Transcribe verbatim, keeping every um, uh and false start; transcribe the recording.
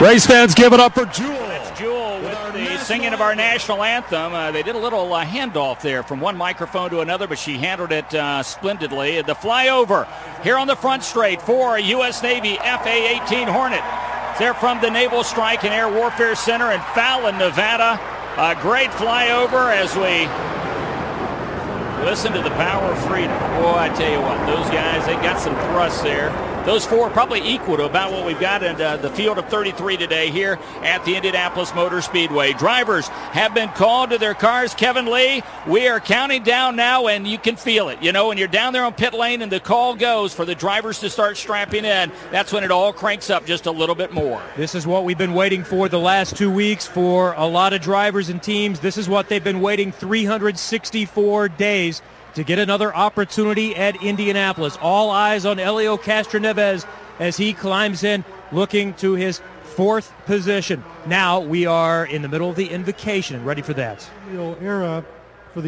Race fans give it up for Jewel. That's Jewel with the singing of our national anthem. Uh, they did a little uh, handoff there from one microphone to another, but she handled it uh, splendidly. The flyover here on the front straight for U S Navy F A eighteen Hornet. They're from the Naval Strike and Air Warfare Center in Fallon, Nevada. A great flyover as we listen to the power of freedom. Boy, I tell you what, those guys, they got some thrust there. Those four probably equal to about what we've got in uh, the field of thirty-three today here at the Indianapolis Motor Speedway. Drivers have been called to their cars. Kevin Lee, we are counting down now, and you can feel it. You know, when you're down there on pit lane and the call goes for the drivers to start strapping in, that's when it all cranks up just a little bit more. This is what we've been waiting for the last two weeks for a lot of drivers and teams. This is what they've been waiting three hundred sixty-four days to get another opportunity at Indianapolis. All eyes on Helio Castroneves as he climbs in, looking to his fourth position. Now we are in the middle of the invocation, ready for that. Era